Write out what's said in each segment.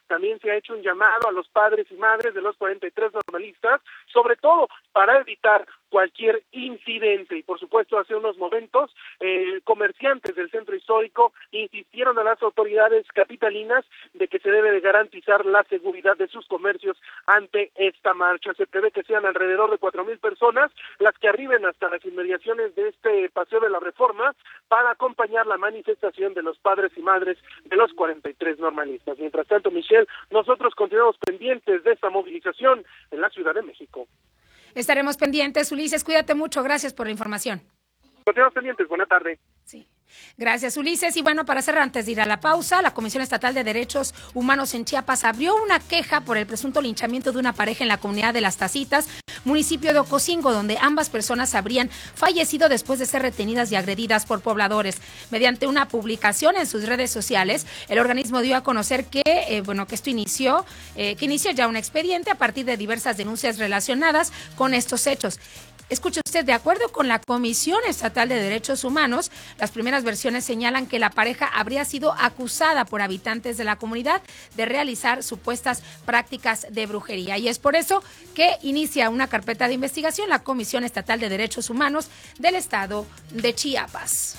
También se ha hecho un llamado a los padres y madres de los 43 normalistas, sobre todo para evitar cualquier incidente. Y por supuesto, hace unos momentos, comerciantes del centro histórico insistieron a las autoridades capitalinas de que se debe de garantizar la seguridad de sus comercios ante esta marcha. Se prevé que sean alrededor de 4,000 personas las que arriben hasta las inmediaciones de este Paseo de la Reforma para acompañar la manifestación de los padres y madres de los 43 normalistas. Mientras tanto, Michelle, nosotros continuamos pendientes de esta movilización en la Ciudad de México. Estaremos pendientes, Ulises, cuídate mucho, gracias por la información. Continuamos pendientes, buena tarde. Sí. Gracias, Ulises. Y bueno, para cerrar, antes de ir a la pausa, la Comisión Estatal de Derechos Humanos en Chiapas abrió una queja por el presunto linchamiento de una pareja en la comunidad de Las Tacitas, municipio de Ocosingo, donde ambas personas habrían fallecido después de ser retenidas y agredidas por pobladores. Mediante una publicación en sus redes sociales, el organismo dio a conocer que esto inició ya un expediente a partir de diversas denuncias relacionadas con estos hechos. Escuche usted, de acuerdo con la Comisión Estatal de Derechos Humanos, las primeras versiones señalan que la pareja habría sido acusada por habitantes de la comunidad de realizar supuestas prácticas de brujería. Y es por eso que inicia una carpeta de investigación la Comisión Estatal de Derechos Humanos del Estado de Chiapas.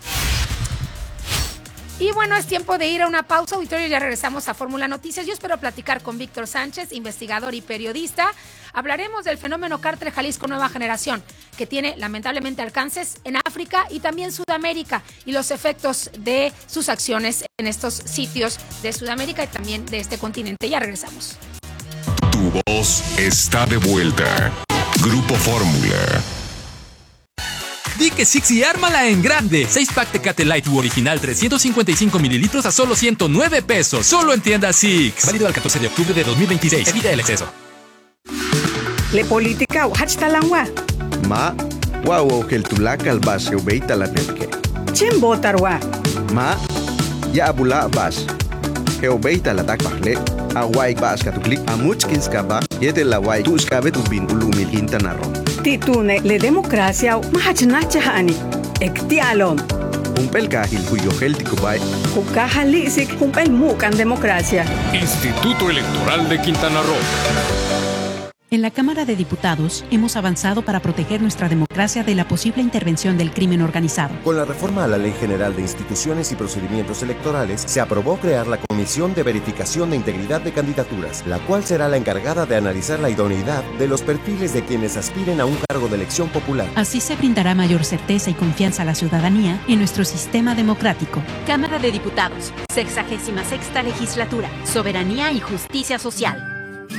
Y bueno, es tiempo de ir a una pausa, auditorio, ya regresamos a Fórmula Noticias. Yo espero platicar con Víctor Sánchez, investigador y periodista. Hablaremos del fenómeno Cártel Jalisco Nueva Generación, que tiene lamentablemente alcances en África y también Sudamérica, y los efectos de sus acciones en estos sitios de Sudamérica y también de este continente. Ya regresamos. Tu voz está de vuelta. Grupo Fórmula. Di que Six y ármala en grande. 6-pack Tecate Light U original 355 mililitros a solo 109 pesos. Solo en tienda Six. Válido al 14 de octubre de 2026. Evita el exceso. Le política o hachtalangwa. Ma, wow, que el tulaca al base o beita la netke. Chin botarwa. Ma, ya abula bas. Que o beita la takpahle. A guay bas katuklik. A muchkins kaba. Yete la guay tus kabe tu bin ulumil intanaro. Titune le democracia o mahachnachahani. Ektialom. Humpel kahil huyo heltikubay. Hukahalisik humpel mukan democracia. Instituto Electoral de Quintana Roo. En la Cámara de Diputados hemos avanzado para proteger nuestra democracia de la posible intervención del crimen organizado. Con la reforma a la Ley General de Instituciones y Procedimientos Electorales, se aprobó crear la Comisión de Verificación de Integridad de Candidaturas, la cual será la encargada de analizar la idoneidad de los perfiles de quienes aspiren a un cargo de elección popular. Así se brindará mayor certeza y confianza a la ciudadanía en nuestro sistema democrático. Cámara de Diputados, 66ª Legislatura, Soberanía y Justicia Social.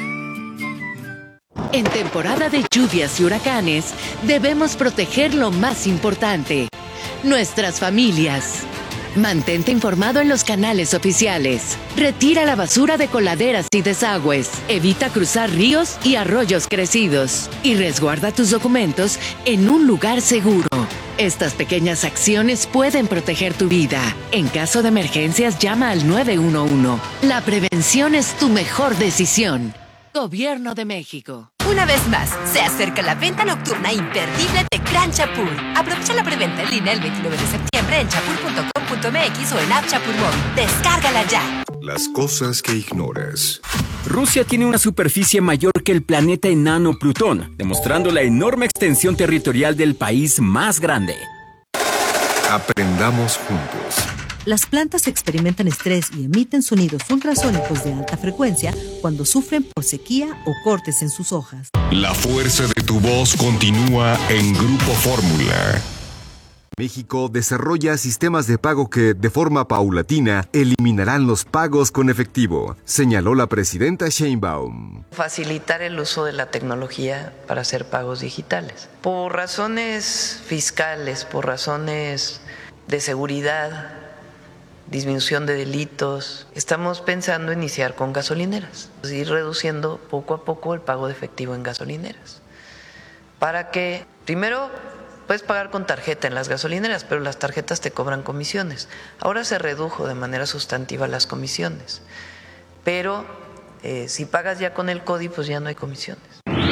En temporada de lluvias y huracanes, debemos proteger lo más importante, nuestras familias. Mantente informado en los canales oficiales. Retira la basura de coladeras y desagües. Evita cruzar ríos y arroyos crecidos. Y resguarda tus documentos en un lugar seguro. Estas pequeñas acciones pueden proteger tu vida. En caso de emergencias, llama al 911. La prevención es tu mejor decisión. Gobierno de México. Una vez más, se acerca la venta nocturna imperdible de Gran Chapur. Aprovecha la preventa en línea el 29 de septiembre en chapur.com.mx o en App Chapur Móvil. Descárgala ya. Las cosas que ignoras. Rusia tiene una superficie mayor que el planeta enano Plutón, demostrando la enorme extensión territorial del país más grande. Aprendamos juntos. Las plantas experimentan estrés y emiten sonidos ultrasónicos de alta frecuencia cuando sufren por sequía o cortes en sus hojas. La fuerza de tu voz continúa en Grupo Fórmula. México desarrolla sistemas de pago que, de forma paulatina, eliminarán los pagos con efectivo, señaló la presidenta Sheinbaum. Facilitar el uso de la tecnología para hacer pagos digitales. Por razones fiscales, por razones de seguridad, disminución de delitos, estamos pensando iniciar con gasolineras, ir reduciendo poco a poco el pago de efectivo en gasolineras, para que primero puedes pagar con tarjeta en las gasolineras, pero las tarjetas te cobran comisiones. Ahora se redujo de manera sustantiva las comisiones, pero si pagas ya con el CODI, pues ya no hay comisiones.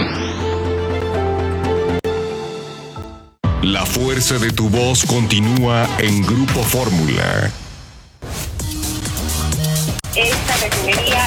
La fuerza de tu voz continúa en Grupo Fórmula. Esta refinería